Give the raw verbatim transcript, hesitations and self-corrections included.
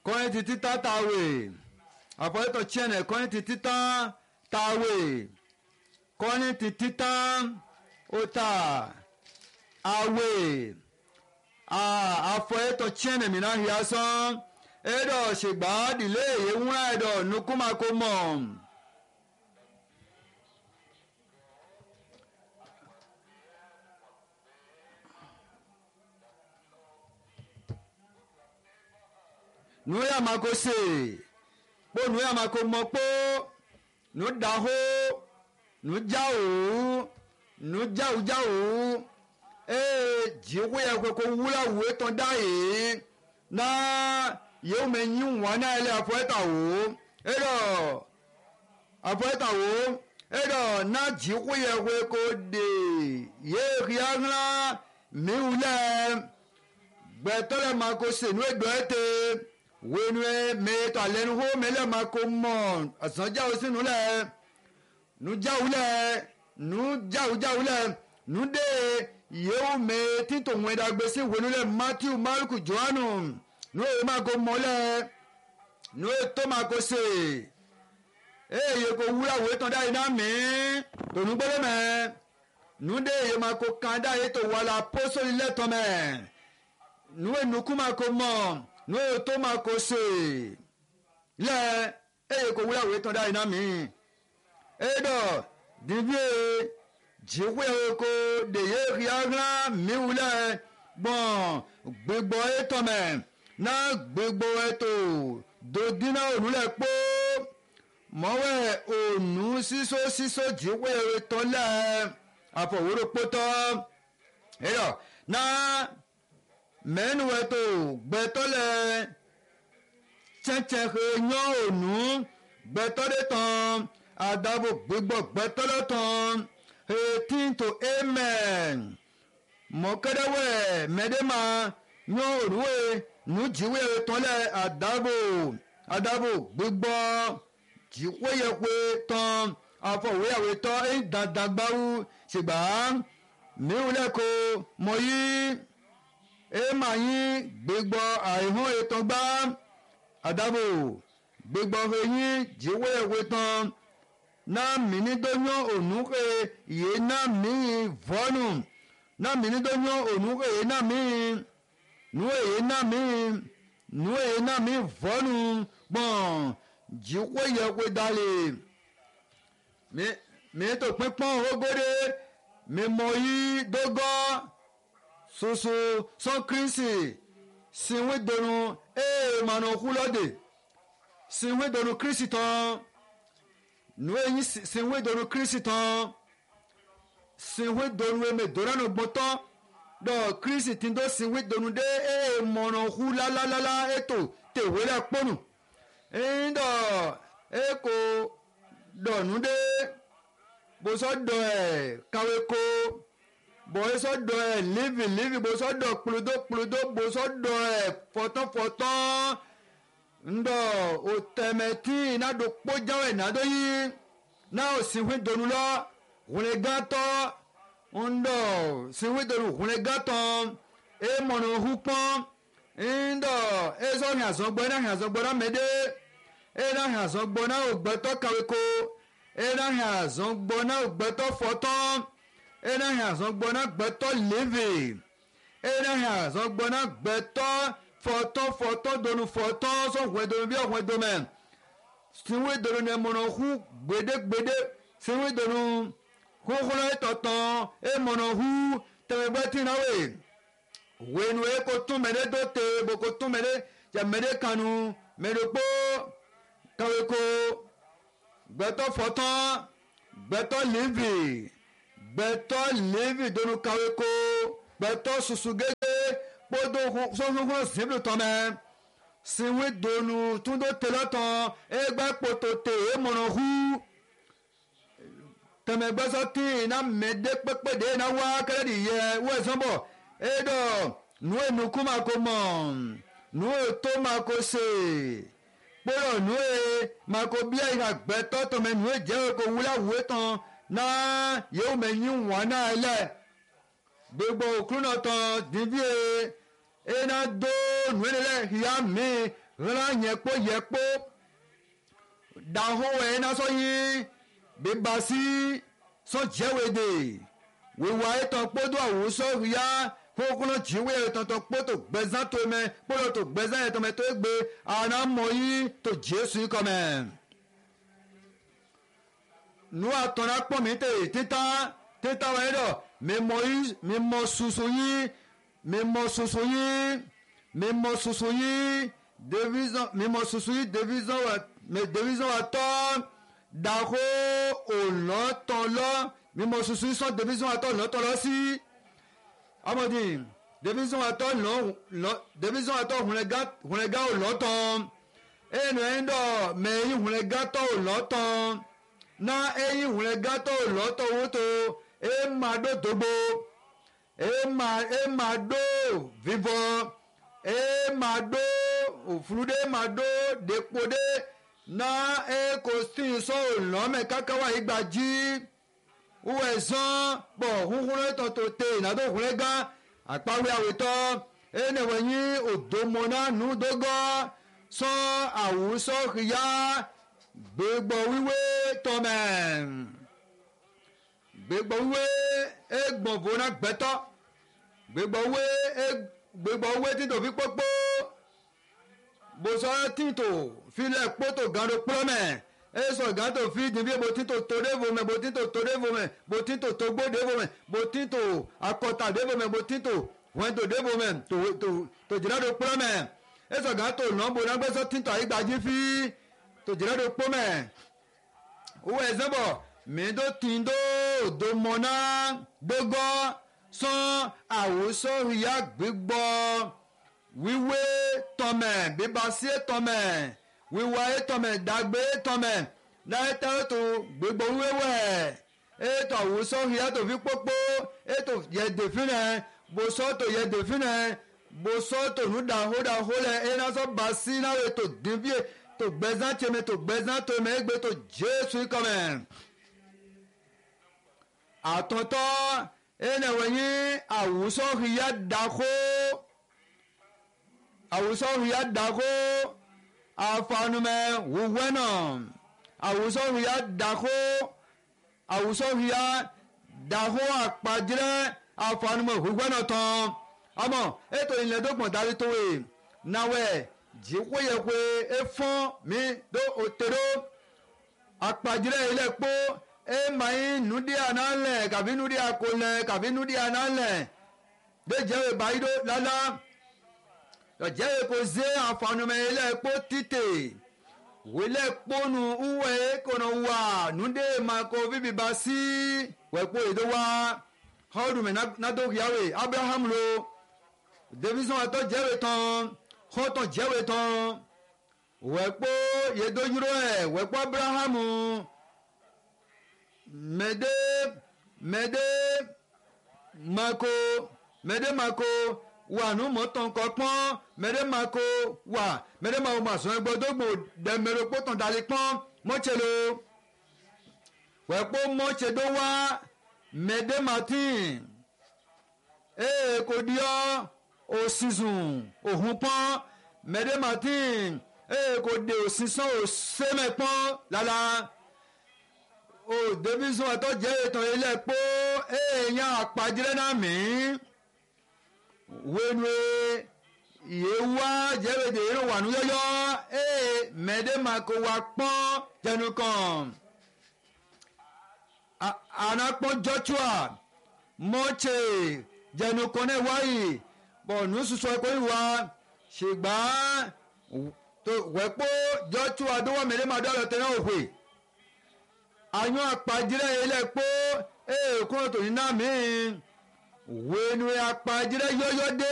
Kọ́rìntì títà tàwé àpọ́lẹ́tọ̀ tiẹ̀nì Kọ́rìntì títà tàwé Kọ́rìntì títà ọ̀tà àwé àpọ́lẹ́tọ̀ tiẹ̀nì mìíràn hìá sán ẹ̀dọ̀ ṣègbà dìlé ìwúrà ẹ̀dọ̀ nukumako mọ̀. Nuya mako se kpo nuya mako mọ kpo nu daho nu jawo nu jawo jawo ee jiwo ya koko wula wo tọn da ye na yewu me nyi wọn na ele apọta wo edo apọta wo edo na jiwo ya koko de ye riagla mi wule gbẹtọlẹ mako se nu edo ete wenue mẹ́tọ́ alẹ́nu hó mẹ́lẹ́ máa kó mọ́ àsánjáwó sínú lẹ̀ nujáwó lẹ̀ nujáwó jáwó lẹ̀ nude yéwó mẹ́ títò wọn ẹ̀dàgbé sí wẹnu lẹ̀ Matthew Mark Johannu nuye máa kó mọ́ lẹ̀ nuye tó máa kó se eye kó wúlò àwòrán tán dáyé náà mí tòun gbọ́dọ̀ mẹ́ nude yé máa kó kan dáyé tó wà lá pósólì lẹ́tọ̀ mẹ́ nuye nukú máa kó mọ́ no tó máa kó se lẹ eye kò wúlò àwòrán tán dáa iná mi edo dìbíye jíwé oko dèyé ríárá mi wúlẹ̀ gbọ̀n gbégbó ètò mẹ́ náà gbégbó ètò dòdínà òrùlẹ̀ pọ́ mọ́wẹ́ ònú sísó sísó jíwé ètò lẹ̀ àfọwọ́rọ́ pọ́tọ́ edo náà mẹ́nu ẹ̀tọ́ gbẹ̀tọ́lẹ̀ tsẹ̀tsẹ̀xẹ̀ nyọ́ ònú gbẹ̀tọ́lẹ̀ tán àdàbò gbégbọ́ gbẹ̀tọ́lẹ̀ tán ètìntò amen mọ̀kẹ́dẹ́wẹ̀ mẹ́dẹ́mà nyọ́ ònúwẹ̀ nùjíwẹ̀ tọ́lẹ̀ àdàbò àdàbò gbégbọ́ jíwéyẹ̀wẹ̀ tán àfọwéyàwẹ̀ tán ẹ̀ dàdàgbáwù ṣùgbà miwulẹ̀kọ̀ mọ̀yí ema yín gbégbọ́ àìhàn ètò gbá àdàbò gbégbọ́ eyín jíwé ìwé tán náà mìíní tó yán ònúkè yé náà míì vọ́nù náà mìíní tó yán ònúkè yé náà míì nú èyí náà míì nú èyí náà míì vọ́nù gbọ̀n jíwé ìwé dalẹ̀ mi mi tó pípọ́n ogóde mi mọ̀ yí dógọ́ soso sọn kirisi sinwi donu ee manu kulọde sinwi donu kirisi tán nueyin sinwi donu kirisi tán sinwi donu eme doranu gbọtán dọ kirisi ti do sinwi donu de ee mọ̀nà hu lalalala eto tewele kponu ẹyin dọ eko dọnu de bosọ dọ ẹ kawe ko bọ̀ọ́ sọ́dọ̀ ẹ̀ lífì lífì bó sọ́dọ̀ kplodo kplodo bó sọ́dọ̀ ẹ̀ fọ̀tán fọ̀tán ńdọ̀ òtẹ̀mẹ̀tì nàdó kpójáwé nàdó yí náà òsìnwé donu lọ wòle gàtọ́ ńdọ̀ sìnwé donu wòle gàtọ́ ẹ̀ mọ̀nà òhu pọ́n ńdọ̀ ẹ̀ sọ́ hìàsọ́gbọ́ ẹ̀ náà hìàsọ́gbọ́ náà mẹ́dẹ́ ẹ̀ náà hìàsọ́gbọ́ náà ògbẹ́tọ́ kàwéko ẹ̀ náà hìàsọ́gbọ́ náà ògbẹ́tọ́ fọ̀tán ena hàn sọ gbọ́ná gbẹ́tọ́ léve ena hàn sọ gbọ́ná gbẹ́tọ́ fọ́tọ́ fọ́tọ́ donu fọ́tọ́ sọ̀hún donu bí ọ̀hún domẹ̀ sinwi donu ní ẹmọ̀nà hu gbèdégbèdé sinwi donu kókóló tọ̀tàn ẹmọ̀nà hu tẹ̀mẹ̀gbẹ́ tìǹnàwé wẹnu ẹ kò tún mẹ́lẹ́ tó tẹ bò kò tún mẹ́lẹ́ jẹ mẹ́lẹ́ kanu mẹ́lẹ́ kpó kàwé kó gbẹ́tọ́ fọ́tọ́ gbẹ́tọ́ léve gbẹtọ lévi donu kawe ko gbẹtọ susu gege kpodo sososo zibi tọmẹ sinwi donu tundo telọtọn egbe kpoto te emọnà hu tẹmẹgbẹsọ tí iná mẹdẹ pẹpẹ de iná wá kẹlẹ di yẹ wọ ẹsọbọ edo nu enuku ma ko mọ nu eto ma ko se kpọlọ nu e ma ko bia ìhà gbẹtọ tọmẹ nu e jẹ ko wula wue tán náà yóò mẹ́yìn wọn náà lẹ̀ gbogbo òkúrúnà tán dìbí ẹ̀ ẹ̀ náà dó nùwẹ́lẹ́lẹ́ ìyá mi ɣla yẹ kpó yẹ kpó dàhó ẹ̀ náà sọ yín bíbá sí sọ jẹ́wèdè wíwá ètò kpódò àwùsọ ríà kókòló jíwé ètò tó kpótò gbẹ̀zán tó mẹ kpódò tó gbẹ̀zán ètò mẹ tó gbé àná mọ̀ yín tó Jésù kọ́ mẹ. nu àtọ̀nà pọ̀ mi tè títà títà wáyé dọ̀ mímọ̀ yín mímọ̀ soso yín mímọ̀ soso yín mímọ̀ soso yín division mímọ̀ soso yín division wa mẹ division wa tọ́ dàkó òlọ́tọ̀lọ́ mímọ̀ soso yín sọ division wa tọ́ òlọ́tọ̀lọ́ sí amadi division wa tọ́ lọ́ division wa tọ́ hùnẹ́gá hùnẹ́gá òlọ́tọ̀ ẹnu ẹ̀ ń dọ̀ mẹ́yìn hùnẹ́gá tọ́ òlọ́tọ̀ na eyi hùnẹ̀ gátọ̀ lọ́tọ̀ owó tó e máa dó dógbó e máa e máa dó vivọ e máa dó òfurudé máa dó dèpòdé na e kò sí sọ òlọ́mẹ kákáwá ìgbà jí wọ́n ẹ̀sán pọ̀ húnhúnrẹ́ tọ̀tọ̀ tè ìnàdó hùnẹ̀ gá àpáwé àwòtọ́ e nìwẹ̀yìn òdòmọ̀nà nùdógọ́ sọ àwùsọ kìyà gbégbó wíwé tọ́mẹ̀ gbégbó wíwé egbònfò náà gbẹ́tọ́ gbégbó wíwé gbégbó wíwé títò fi pópó bòsọ títò filẹ̀ kpótò gàdó kplọ́mẹ̀ esọ gàdó fi dìbí bò títò tó dévò mẹ bò títò tó dévò mẹ bò títò tó gbó dévò mẹ bò títò akọta dévò mẹ bò títò wẹ́ntò dévò mẹ tó tó tó jìnnàdó kplọ́mẹ̀ esọ gàdó nọ́bò náà gbẹ́sọ títò àyígbàjí fi tó jìnnà tó kpó mẹ owó ẹsẹ bọ mẹdó tìǹdó dòmọnà gbégbọ sàn àwòsàn ìyá gbégbọ wíwé tọmẹ bíbáṣẹ tọmẹ wíwá tọmẹ dàgbé tọmẹ láyétẹ tó gbégbọ wíwé wẹ ètò àwòsàn ìyá tó fi kpókpó ètò yẹdè fínẹ bòsọ tó yẹdè fínẹ bòsọ tó nu dàhó dàhó lẹ ẹnasọ bàṣí náà ètò dìbíye tó gbẹ̀zán tèmi tó gbẹ̀zán tèmi ẹgbẹ́ tó Jésù kọ́mẹ̀. àtọ̀tọ̀ ẹnẹ̀wẹ̀yìn àwùsọ ìyá dàkó àwùsọ ìyá dàkó àfanumẹ̀ wùwẹ́ náà àwùsọ ìyá dàkó àwùsọ ìyá dàkó àpàdé àfanumẹ̀ wùwẹ́ náà tán. àmọ́ ètò ìlẹ̀dọ́gbọ̀n dárí tó wẹ̀ náwẹ̀ jikoyekwe efɔn mi do otero akpadzrɛ yi lɛ kpó ema yi nudi analɛ kabi nudi akolɛ kabi nudi analɛ de dzewe ba yi do lala dzewe ko ze afanume yi lɛ kpó tite wo lɛ kpó nu uwɛ kono wa nude ma ko bibi ba si wɛ kpó yi do wa hɔdume na do yawe Abraham lo devisɔn atɔ dzewe tɔn kọ́tọ̀ jẹ́wé tán wẹ̀pọ̀ yedojúrò ẹ̀ wẹ̀pọ̀ Abrahamu mẹ́dẹ́ mẹ́dẹ́ mako mẹ́dẹ́ mako wà nù mọ́tàn kọ́ pọ́n mẹ́dẹ́ mako wà mẹ́dẹ́ mako mà sọ ẹgbẹ́dógbò dẹ̀mẹ́rẹ́ pọ́tàn dalẹ̀ pọ́n mọ́tsẹ̀lò wẹ̀pọ̀ mọ́tsẹ̀dó wá mẹ́dẹ́ martin ẹ̀ kò diọ́ osizun ohun pọ́n mẹ́dẹ́ martin ee kò de òsísán òsèmẹ̀ pọ́n lala o débísùn ẹ̀tọ́ jẹ́ ètò ilé pó èèyàn àpàjẹ́rẹ́ náà mí wẹ́nu ìyẹ́wà jẹ́rẹ̀dẹ̀ irun wà ní yọ́yọ́ ee mẹ́dẹ́ mako wà pọ́n jẹnu kan anapọ́n Joshua mọ́ọ̀tsẹ̀ jẹnu kan náà wáyé bọ̀ọ̀nù sísọ ẹ̀kọ́ ìwà ṣègbà wẹ̀pọ̀ Joshua dọ́wọ́ mẹ́lẹ́ máa dọ́rọ̀ tẹ̀lé òwe àyàn àpàjìrẹ́ ilẹ̀ pọ̀ èèkó tòun náà mí wẹ́nu àpàjìrẹ́ yọ́yọ́ dé.